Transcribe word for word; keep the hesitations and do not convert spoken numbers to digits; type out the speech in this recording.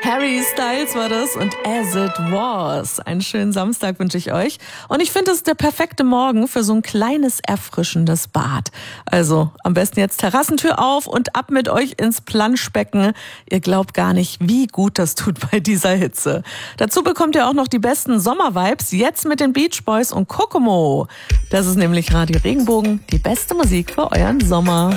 Harry Styles war das und As It Was. Einen schönen Samstag wünsche ich euch. Und ich finde, es ist der perfekte Morgen für so ein kleines, erfrischendes Bad. Also am besten jetzt Terrassentür auf und ab mit euch ins Planschbecken. Ihr glaubt gar nicht, wie gut das tut bei dieser Hitze. Dazu bekommt ihr auch noch die besten Sommervibes, jetzt mit den Beach Boys und Kokomo. Das ist nämlich Radio Regenbogen, die beste Musik für euren Sommer.